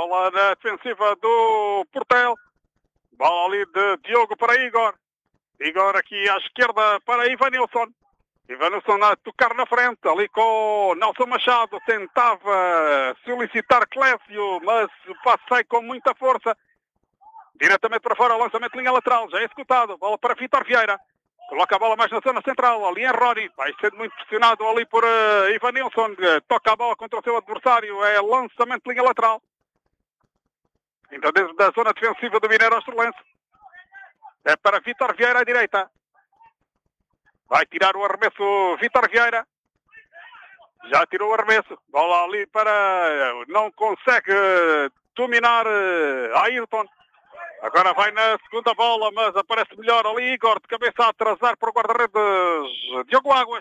Bola na defensiva do Portel. Bola ali de Diogo para Igor. Igor aqui à esquerda para Ivanilson. Ivanilson a tocar na frente, ali com Nelson Machado. Tentava solicitar Clécio, mas passei com muita força. Diretamente para fora, lançamento de linha lateral. Já é executado. Bola para Vítor Vieira. Coloca a bola mais na zona central. Ali é Rony. Vai sendo muito pressionado ali por Ivanilson. Toca a bola contra o seu adversário. É lançamento de linha lateral. Então desde a zona defensiva do Mineiro Astrolense. É para Vítor Vieira à direita. Vai tirar o arremesso Vítor Vieira. Já tirou o arremesso. Bola ali para... Não consegue dominar Ayrton. Agora vai na segunda bola, mas aparece melhor ali Igor, de cabeça a atrasar para o guarda-redes Diogo Águas.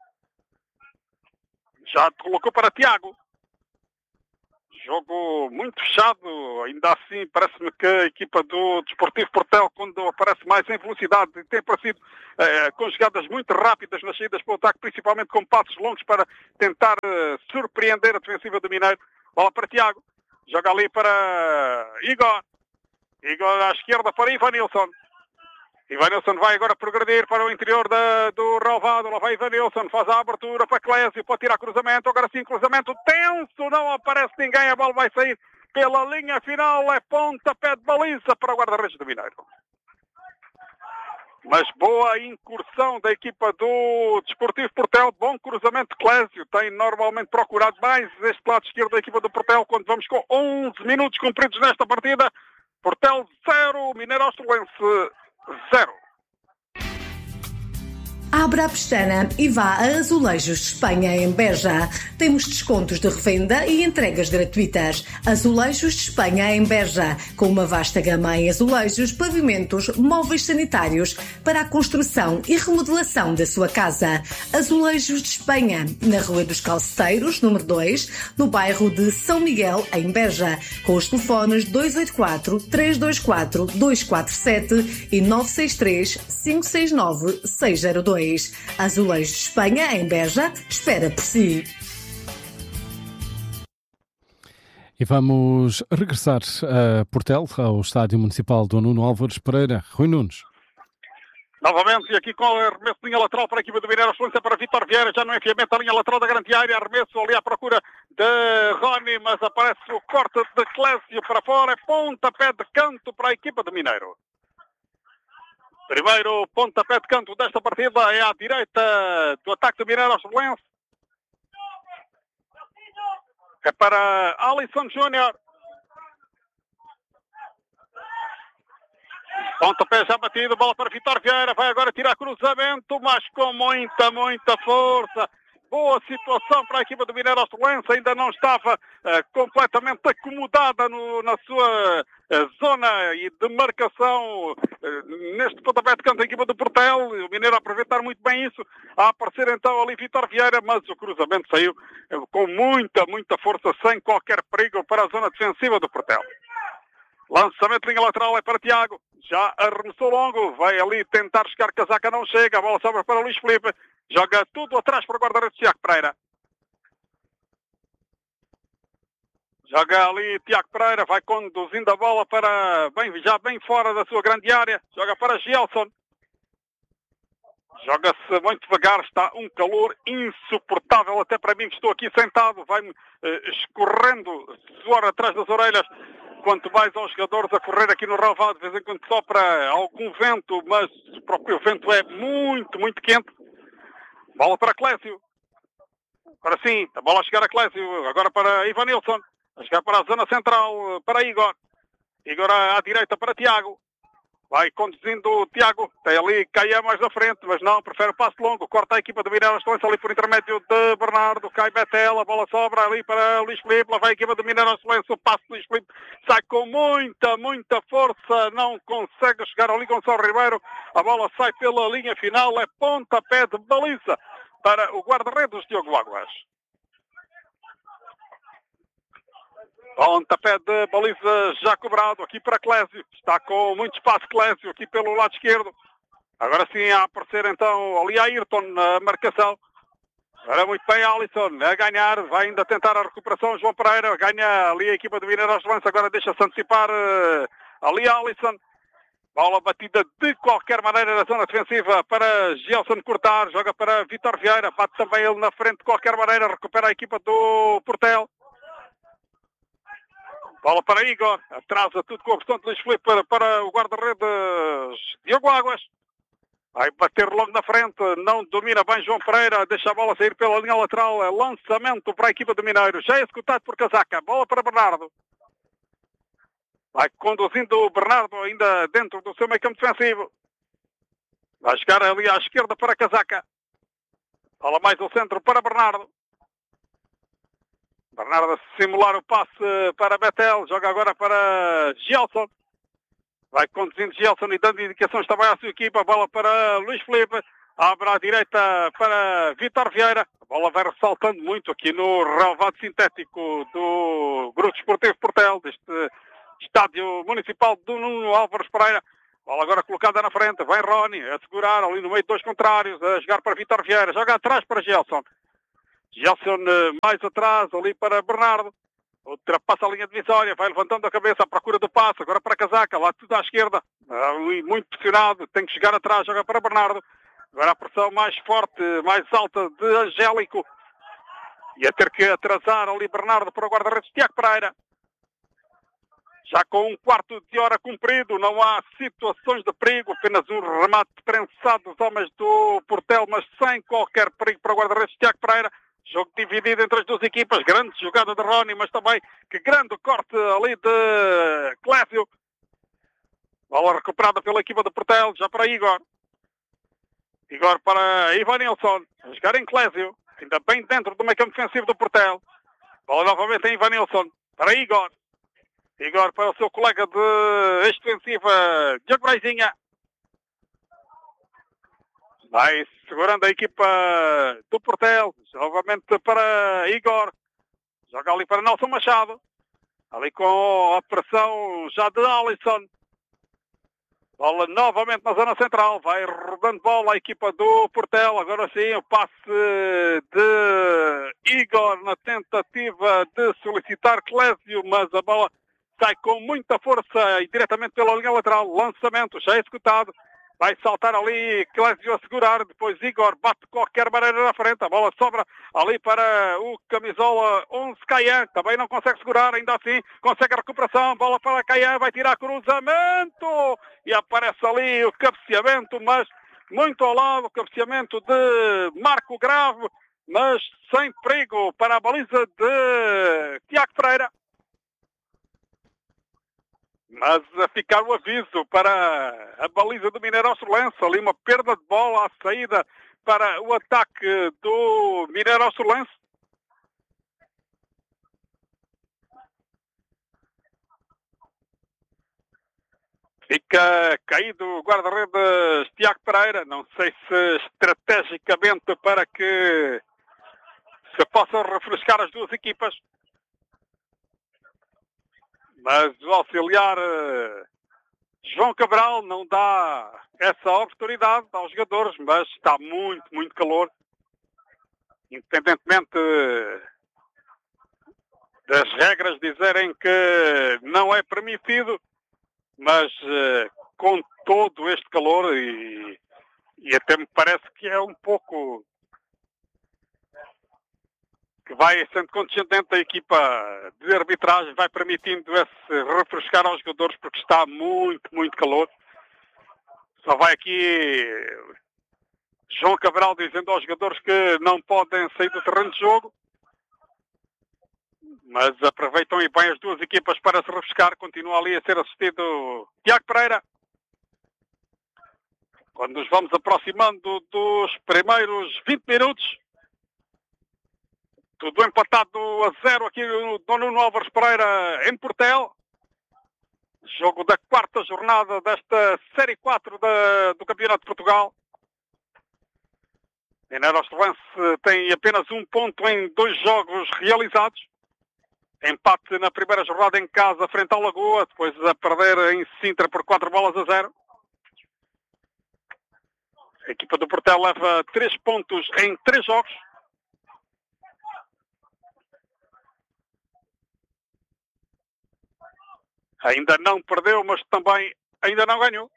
Já colocou para Tiago. Jogo muito fechado, ainda assim parece-me que a equipa do Desportivo Portel, quando aparece mais em velocidade, tem aparecido com jogadas muito rápidas nas saídas para o ataque, principalmente com passos longos para tentar surpreender a defensiva do Mineiro. Bola para Tiago, joga ali para Igor. Igor à esquerda para Ivanilson. Ivanilson vai agora progredir para o interior do relvado. Lá vai Ivanilson, faz a abertura para Clésio, pode tirar cruzamento. Agora sim, cruzamento tenso, não aparece ninguém. A bola vai sair pela linha final. É pontapé de baliza para o guarda-redes do Mineiro. Mas boa incursão da equipa do Desportivo Portel. Bom cruzamento de Clésio. Tem normalmente procurado mais este lado esquerdo da equipa do Portel quando vamos com 11 minutos cumpridos nesta partida. Portel 0, Mineiro Astrolense 0. Abra a pestana e vá a Azulejos de Espanha em Beja. Temos descontos de revenda e entregas gratuitas. Azulejos de Espanha em Beja, com uma vasta gama em azulejos, pavimentos, móveis sanitários para a construção e remodelação da sua casa. Azulejos de Espanha, na Rua dos Calceteiros, número 2, no bairro de São Miguel, em Beja, com os telefones 284 324 247 e 963 569 602. Azulejos de Espanha, em Beja, espera por si. E vamos regressar a Portel, ao Estádio Municipal do Nuno Álvares Pereira. Rui Nunes. Novamente, e aqui com o arremesso de linha lateral para a equipa do Mineiro Astrolense, para Vítor Vieira, já no enfiamento da linha lateral da grande área, arremesso ali à procura de Rony, mas aparece o corte de Clésio para fora, é pontapé de canto para a equipa do Mineiro. Primeiro pontapé de canto desta partida é à direita do ataque do Mineiro Astrolense. É para Alisson Júnior. Pontapé já batido, bola para Vítor Vieira, vai agora tirar cruzamento, mas com muita força. Boa situação para a equipa do Mineiro Astrolense, ainda não estava completamente acomodada na sua zona e de marcação neste pontapé de canto da equipa do Portel. O Mineiro a aproveitar muito bem isso, a aparecer então ali Vítor Vieira, mas o cruzamento saiu com muita força, sem qualquer perigo para a zona defensiva do Portel. Lançamento de linha lateral é para Tiago, já arremessou longo, vai ali tentar chegar casaca, não chega, a bola sobra para Luís Filipe, joga tudo atrás para o guarda-redes Tiago Pereira. Joga ali Tiago Pereira, vai conduzindo a bola para já bem fora da sua grande área, joga para Gelson. Joga-se muito devagar, está um calor insuportável, até para mim que estou aqui sentado, vai-me escorrendo suor atrás das orelhas. Quanto mais aos jogadores a correr aqui no relvado, de vez em quando sopra algum vento, mas o próprio vento é muito quente. Bola para Clésio. Agora sim, a bola a chegar a Clésio, agora para Ivanilson. A chegar para a zona central, para Igor. Igor à direita para Tiago. Vai conduzindo o Tiago. Tem ali Caia mais na frente, mas não, prefere o passo longo. Corta a equipa do Mineiro Astrolense ali por intermédio de Bernardo. Cai Betel, a bola sobra ali para Luís Filipe. Lá vai a equipa do Mineiro Astrolense. O passo de Luís Filipe sai com muita força. Não consegue chegar ali Gonçalo Ribeiro. A bola sai pela linha final. É pontapé de baliza para o guarda-redes Diogo Águas. Pontapé de baliza já cobrado aqui para Clésio. Está com muito espaço Clésio aqui pelo lado esquerdo. Agora sim a aparecer então ali a Ayrton na marcação. Agora muito bem Alisson a ganhar, vai ainda tentar a recuperação. João Pereira ganha ali a equipa do Mineiros de Lance, agora deixa-se antecipar ali Alisson. Bola batida de qualquer maneira na zona defensiva para Gelson cortar, joga para Vítor Vieira, bate também ele na frente de qualquer maneira, recupera a equipa do Portel. Bola para Igor, atrasa tudo com a questão de Luís Filipe para o guarda-redes Diogo Águas. Vai bater logo na frente, não domina bem João Pereira, deixa a bola sair pela linha lateral, é lançamento para a equipa do Mineiro, já é executado por Casaca, bola para Bernardo. Vai conduzindo o Bernardo ainda dentro do seu meio campo defensivo. Vai chegar ali à esquerda para Casaca. Bola mais ao centro para Bernardo. Bernardo a simular o passe para Betel, joga agora para Gelson. Vai conduzindo Gelson e dando indicações também à sua equipa. Bola para Luís Filipe. Abre à direita para Vítor Vieira. A bola vai ressaltando muito aqui no relvado sintético do Grupo Desportivo Portel, deste Estádio Municipal do Nuno Álvares Pereira. Bola agora colocada na frente. Vem Rony a segurar ali no meio de dois contrários. A jogar para Vítor Vieira. Joga atrás para Gelson. Gelson mais atrás ali para Bernardo. Ultrapassa a linha divisória. Vai levantando a cabeça à procura do passe. Agora para Casaca. Lá tudo à esquerda. Muito pressionado. Tem que chegar atrás. Joga para Bernardo. Agora a pressão mais forte, mais alta de Angélico. E a ter que atrasar ali Bernardo para o guarda-redes Tiago Pereira. Já com um quarto de hora cumprido, não há situações de perigo, apenas um remate prensado dos homens do Portel, mas sem qualquer perigo para o guarda-redes Tiago Pereira. Jogo dividido entre as duas equipas, grande jogada de Rony, mas também que grande corte ali de Clésio. Bola recuperada pela equipa do Portel, já para Igor. Igor para Ivanilson, a jogar em Clésio, ainda bem dentro do meio campo defensivo do Portel. Bola novamente em Ivanilson, para Igor. Igor para o seu colega de extensiva, Diogo Braizinha. Vai segurando a equipa do Portel. Novamente para Igor. Joga ali para Nelson Machado. Ali com a pressão já de Alisson. Bola novamente na zona central. Vai rodando bola a equipa do Portel. Agora sim o passe de Igor na tentativa de solicitar Clésio, mas a bola sai com muita força e diretamente pela linha lateral. Lançamento já executado. Vai saltar ali Clésio a segurar. Depois Igor bate de qualquer maneira na frente. A bola sobra ali para o camisola 11 Caian. Também não consegue segurar. Ainda assim consegue a recuperação. Bola para Caian. Vai tirar cruzamento. E aparece ali o cabeceamento. Mas muito ao lado. O cabeceamento de Marco Grave. Mas sem perigo para a baliza de Tiago Pereira. Mas a ficar o aviso para a baliza do Mineiro Açolense. Ali uma perda de bola à saída para o ataque do Mineiro Açolense. Fica caído o guarda-redes Tiago Pereira. Não sei se estrategicamente para que se possam refrescar as duas equipas. Mas o auxiliar João Cabral não dá essa oportunidade aos jogadores, mas está muito calor. Independentemente das regras dizerem que não é permitido, mas com todo este calor e até me parece que é um pouco que vai sendo condescendente da equipa de arbitragem, vai permitindo esse refrescar aos jogadores porque está muito calor. Só vai aqui João Cabral dizendo aos jogadores que não podem sair do terreno de jogo, mas aproveitam e bem as duas equipas para se refrescar. Continua ali a ser assistido Tiago Pereira. Quando nos vamos aproximando dos primeiros 20 minutos, tudo empatado a 0 aqui no Nuno Álvares Pereira em Portel. Jogo da quarta jornada desta Série 4 do Campeonato de Portugal. Mineiro Açolense tem apenas um ponto em 2 jogos realizados. Empate na primeira jornada em casa frente ao Lagoa, depois a perder em Sintra por 4-0. A equipa do Portel leva 3 pontos em 3 jogos. Ainda não perdeu, mas também ainda não ganhou.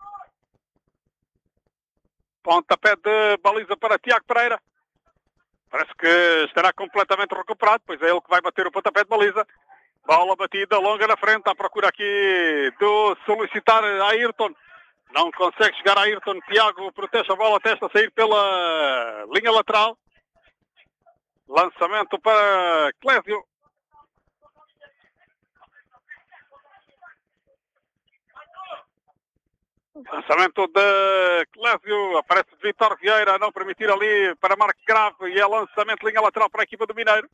Pontapé de baliza para Tiago Pereira. Parece que estará completamente recuperado, pois é ele que vai bater o pontapé de baliza. Bola batida longa na frente, à procura aqui do solicitar a Ayrton. Não consegue chegar a Ayrton. Tiago protege a bola, testa sair pela linha lateral. Lançamento para Clésio. Lançamento de Clésio, aparece Vitor Vieira a não permitir ali para Marco Grave e é lançamento de linha lateral para a equipa do Mineiro.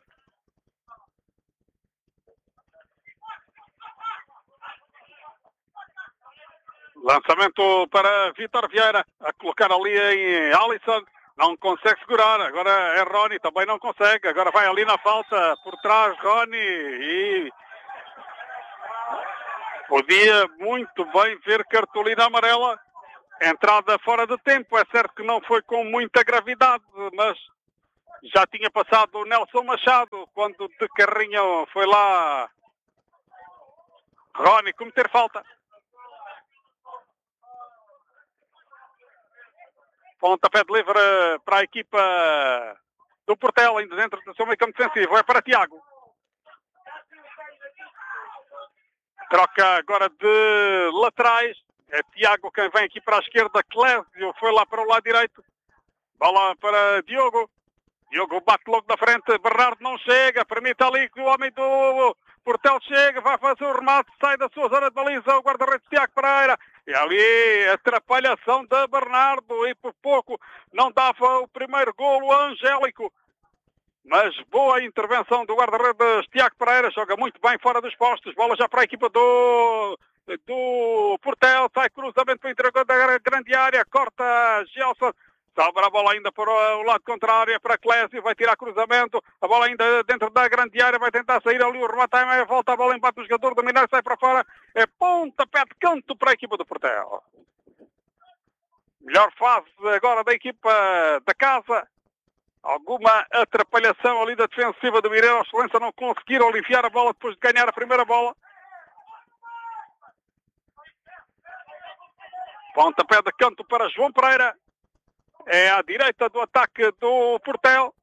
Lançamento para Vitor Vieira, a colocar ali em Alisson, não consegue segurar, agora é Rony, também não consegue, agora vai ali na falta, por trás Rony e... Podia muito bem ver cartolina amarela. Entrada fora de tempo. É certo que não foi com muita gravidade, mas já tinha passado o Nelson Machado quando de carrinho foi lá Rony cometer falta. Pontapé de livre para a equipa do Portel, ainda dentro do seu meio campo defensivo. É para Tiago. Troca agora de laterais. É Tiago quem vem aqui para a esquerda. Clésio foi lá para o lado direito. Bola para Diogo. Diogo bate logo da frente. Bernardo não chega. Permite ali que o homem do Portel chegue. Vai fazer o remate. Sai da sua zona de baliza. O guarda-redes Tiago Pereira. E ali atrapalhação de Bernardo. E por pouco não dava o primeiro golo Angélico. Mas boa intervenção do guarda-redes Tiago Pereira, joga muito bem fora dos postos, bola já para a equipa do Portel, sai cruzamento para o interior da grande área, corta Gelson, sobra a bola ainda para o lado contrário, para Clésio, vai tirar cruzamento, a bola ainda dentro da grande área, vai tentar sair ali o remate, volta a bola, embate o jogador do Mineiro, sai para fora, é pontapé de canto para a equipa do Portel. Melhor fase agora da equipa da casa. Alguma atrapalhação ali da defensiva do Mineiro. A Excelência não conseguiram aliviar a bola depois de ganhar a primeira bola. Pontapé de canto para João Pereira. É à direita do ataque do Portel.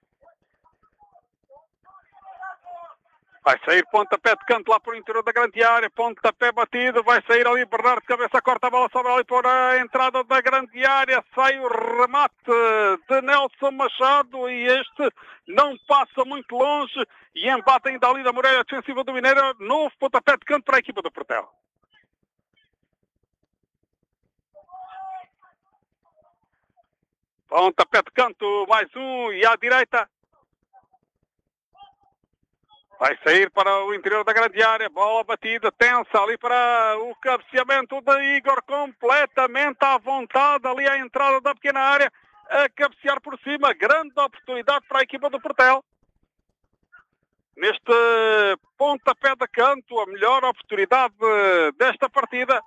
Vai sair pontapé de canto lá para o interior da grande área. Pontapé batido. Vai sair ali Bernardo de cabeça. Corta a bola sobre ali para a entrada da grande área. Sai o remate de Nelson Machado. E este não passa muito longe. E embate ainda ali da muralha defensiva do Mineiro. Novo pontapé de canto para a equipa do Portel. Pontapé de canto. Mais um. E à direita. Vai sair para o interior da grande área, bola batida, tensa ali para o cabeceamento de Igor, completamente à vontade ali à entrada da pequena área, a cabecear por cima, grande oportunidade para a equipa do Portel. Neste pontapé de canto, a melhor oportunidade desta partida.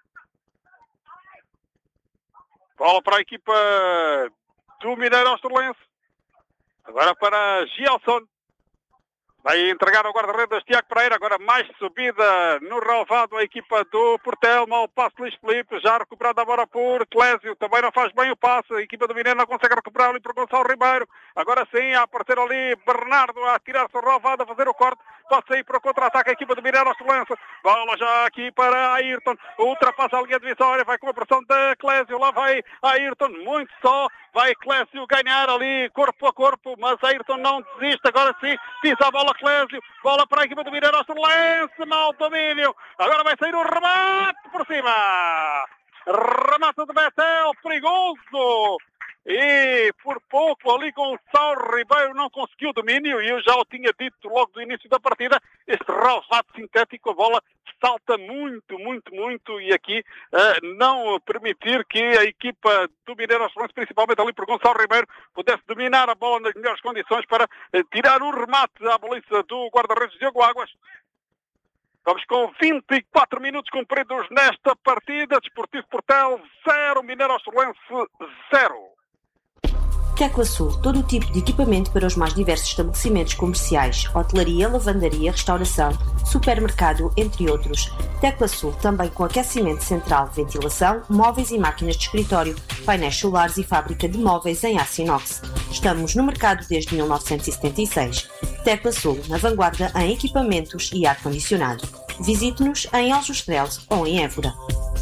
Bola para a equipa do Mineiro Austerlense. Agora para Gelson. Vai entregar ao guarda-redes Tiago Pereira, agora mais subida no relvado a equipa do Portel, mal passe Luís Filipe, já recuperado agora por Clésio, também não faz bem o passe, a equipa do Mineiro não consegue recuperar ali por Gonçalo Ribeiro, agora sim a aparecer ali Bernardo a tirar-se o relvado, a fazer o corte, pode sair para o contra-ataque a equipa do Mineiro Austerlense, bola já aqui para Ayrton, ultrapassa a linha de vitória, vai com a pressão de Clésio, lá vai Ayrton, muito só, vai Clésio ganhar ali corpo a corpo, mas Ayrton não desiste, agora sim, pisa a bola Clésio, bola para a equipa do Mineiro Austerlense, mau domínio, agora vai sair o remate por cima, remate de Betel, perigoso, e por pouco ali com o Gonçalo Ribeiro não conseguiu domínio, e eu já o tinha dito logo do início da partida, este relvado sintético, a bola salta muito, e aqui não permitir que a equipa do Mineiro Austerlense, principalmente ali por Gonçalo Ribeiro, pudesse dominar a bola nas melhores condições para tirar o remate à baliza do guarda-redes Diogo Águas. Vamos com 24 minutos cumpridos nesta partida. Desportivo Portel 0, Mineiro Austerlense 0. Tecla Sul, todo o tipo de equipamento para os mais diversos estabelecimentos comerciais, hotelaria, lavandaria, restauração, supermercado, entre outros. Tecla Sul, também com aquecimento central, ventilação, móveis e máquinas de escritório, painéis solares e fábrica de móveis em aço inox. Estamos no mercado desde 1976. Tecla Sul, na vanguarda em equipamentos e ar-condicionado. Visite-nos em Aljustrel ou em Évora.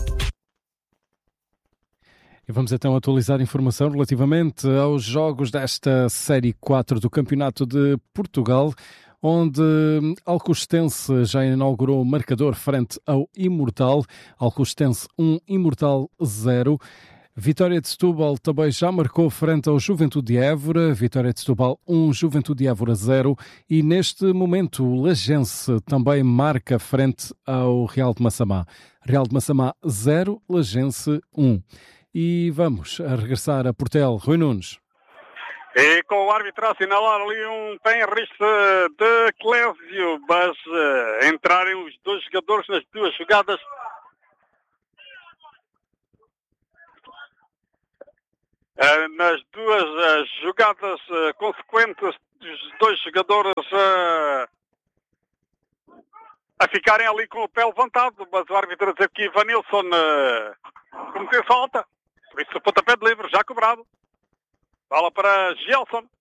E vamos então atualizar informação relativamente aos jogos desta Série 4 do Campeonato de Portugal, onde Alcostense já inaugurou o marcador frente ao Imortal. Alcostense 1, Imortal 0. Vitória de Setúbal também já marcou frente ao Juventude de Évora. Vitória de Setúbal 1, Juventude de Évora 0. E neste momento o Lagense também marca frente ao Real de Massamá. Real de Massamá 0, Lagense 1. E vamos a regressar a Portel. Rui Nunes. E com o árbitro a assinalar ali um penriste de Clésio, mas entrarem os dois jogadores nas duas jogadas. Nas duas jogadas consequentes, os dois jogadores a ficarem ali com o pé levantado, mas o árbitro a dizer que Ivanilson cometeu falta. Por isso o pontapé de livre já cobrado. Bola para Gelson.